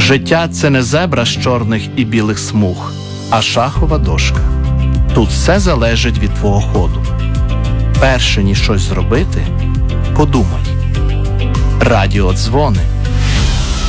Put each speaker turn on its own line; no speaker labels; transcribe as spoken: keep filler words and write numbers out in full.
Життя – це не зебра з чорних і білих смуг, а шахова дошка. Тут все залежить від твого ходу. Перше ніж щось зробити, подумай. Радіодзвони.